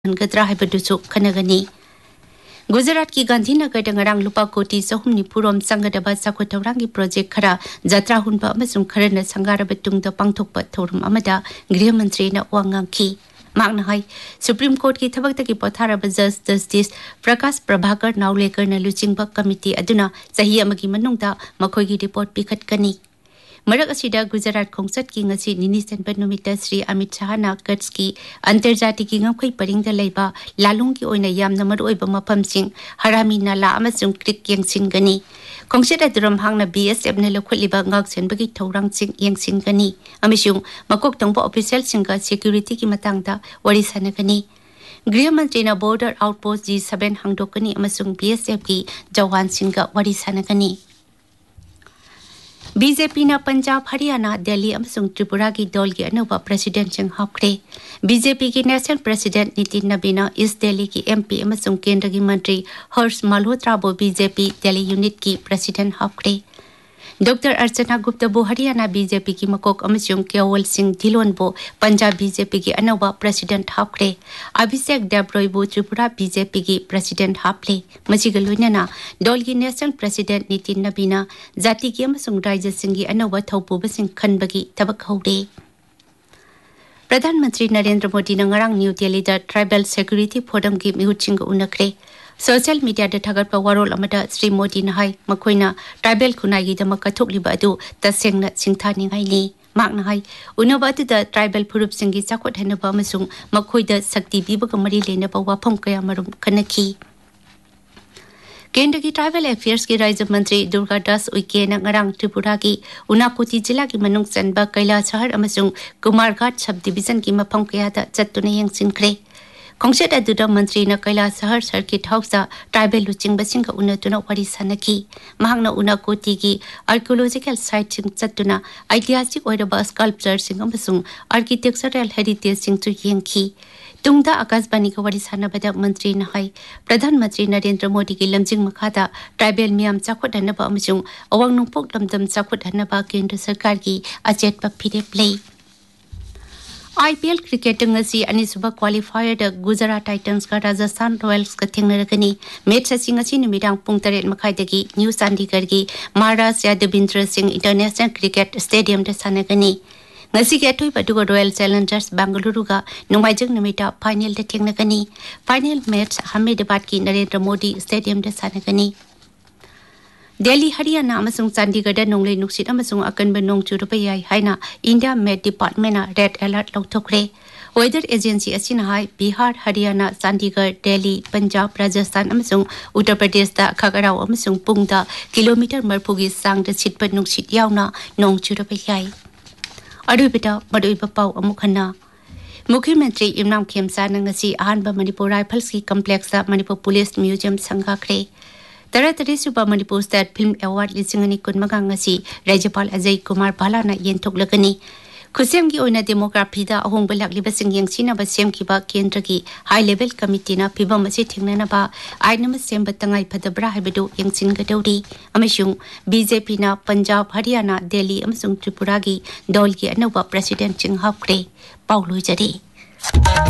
हनगद्रा हाइबदुसु खनगनी गुजरात की गांधीनगर दंगरांग लुपा कोटी सहुमनी पुरोम संगदबा साखोथौरांगी प्रोजेक्ट खरा जत्रा हुनबा अमसुंग खरना संगारब तुंगदा पांगथोकपा थौरम अमदा गृह मंत्री ना वांगांखी मांगना हाई सुप्रीम कोर्ट की थबकतगी पोथारब जस्टिस प्रकाश प्रभाकर नावलेकर ना लुचिंगबा कमिटी अदुना सही अमगी मनुंगदा मखोगी रिपोर्ट पिखटकनी मरक असिदा गुजरात खोंगसत की ngasi निनी सेनपन नुमिता श्री अमित शाह ना कट्स की अंतर्जाति की ngखै परिंग दा लेबा लालुंग की ओइना यामना मरुओइबा मफमसिंग हरामी नाला अमसुंग क्रिक यंगसिनगनी खोंगसत अदुरम हांगना बीएसएफ ने लखुलिबा ngak senbagi थौरांगसिंग यंगसिनगनी अमिसुंग मकोक तंगबा ऑफिशियल सिंगा सिक्योरिटी की मतंगदा वरी सनगनी गृह मंत्री ना बॉर्डर आउटपोस्ट G7 हांगदोकनी अमसुंग बीएसएफ की जवान सिंगा वरी सनगनी बीजेपी ना पंजाब हरियाणा दिल्ली अमसुंग त्रिपुरा की दल की अनौबा प्रेसिडेंट सिंह हापखरे बीजेपी की national president Nitin नबीना east Delhi की एमपी अमसुंग केंद्र की मंत्री हर्ष मल्होत्रा बो बीजेपी दिल्ली यूनिट की प्रेसिडेंट हापखरे डॉक्टर अर्चना गुप्ता बो हरियाणा बीजेपी की मकोक अमसुंग केवल सिंह धिलोन बो पंजाब बीजेपी की अनौबा प्रेसिडेंट हापखरे अभिषेक देबरॉय बो त्रिपुरा बीजेपी की प्रेसिडेंट हापले मसिगलोइना दल की नेशनल प्रेसिडेंट नितिन नबीना जाति की अमसुंग राज्य सिंह की अनौबा थौपुबसिंग खनबगी थबक हौदे प्रधानमंत्री नरेंद्र मोदी नंगरांग न्यू दिल्ली दा ट्राइबल सिक्योरिटी फोरम की मिहुचिंग उनखरे सोशल मीडिया दा थगतपा वारोल अमदा श्री मोदी ना हाई मखोइना ट्राइबल खुनागी दमा कथोकलिबा अदु तसेंगना सिंथानिंगाइनी मागना हाई उनबा अदुदा ट्राइबल फुरुप सिंगी चाखोट हनबा अमसुंग मखोइदा शक्ति बिबग मरी लेनबा वाफम कया मरुम खनखी केंद्र की ट्राइबल अफेयर्स की राज्य मंत्री दुर्गा दास उइके नंगरांग त्रिपुरा की उनाकोटी जिला की मनुंग चनबा कैलाश शहर अमसुंग कुमारघाट सब डिवीजन की मफम कयादा चत्तुना यंगसिनखरे खोंगसेट अदुदा मंत्री न कैलाश शहर सर्किट हाउस ट्राइबल लुचिंगबसिंग उन्नतुना वरी सनकी महांगना उनाकोटी की आर्कियोलॉजिकल साइट सिंग चत्तुना ऐतिहासिक ओइरबा स्कल्पचर सिंग अमसुंग आर्किटेक्चरल हेरिटेज सिंग चु यंखी तुंगदा आकाशवाणी का वरी सानबदा मंत्री न हाई प्रधानमंत्री नरेंद्र मोदी की लमजिंग मखादा ट्राइबल मियाम चाखोट हनबा अमसुंग अवांग नुंगपोक लमदम चाखोट हनबा केंद्र सरकार की अचेतपा फिरेप लई IPL cricket ngasi अनिसुबा qualifier Gujarat Titans का राजस्थान रॉयल्स का थेंगनरगनी मैच असि ngasi नुमिदांग पुंग 8 मखाइदगी न्यू चंडीगढ़ की महाराज Yadvindra Singh international cricket stadium दा सानगनी ngasi की अथोइ बदुगा रॉयल चैलेंजर्स बेंगलुरु का नुमाइजंग नुमिता फाइनल दा थेंगनगनी फाइनल मैच अहमदाबाद की नरेंद्र मोदी स्टेडियम दा सानगनी दिल्ली हरियाणा अमसुंग चंडीगढ़ नोंगले नुक्सित अमसुंग अकनब नोंग चुरबा याई हाइना India met department red alert लौथोखरे weather agency असिना हाई बिहार हरियाणा चंडीगढ़ दिल्ली पंजाब राजस्थान अमसुंग उत्तर प्रदेश दा खगराव अमसुंग पुंगदा किलोमीटर मरफुगी सांग दा सिटप नुक्सित यावना नोंग चुरबा याई अरुबिता मदुइबा पाव अमुखना मुख्यमंत्री इमरान खेमसा नंगसी अहानबा मणिपुर राइफल्स की कॉम्प्लेक्स दा मणिपुर पुलिस म्यूजियम संगाखरे तरह सुबह मणिपुर स्टेट फिल्म अवार्ड 2025 राज्यपाल अजय कुमार बालाना येंथोकलगनी खुसेम की ओइना डेमोग्राफी दा अहोंग लाक्लिबसिंग यंगसिनबा सेमखिबा केंद्र की हाई लेवल कमिटी ना फिबम असे थेंगननबा आइनम सेमबा तंगाई फदबरा हाइबदो यंगसिनगदौरी अमसुंग बीजेपी ना पंजाब हरियाणा दिल्ली अमसुंग त्रिपुरा की दल की अनौबा प्रेसिडेंट सिंह हापखरे पाउलोजरी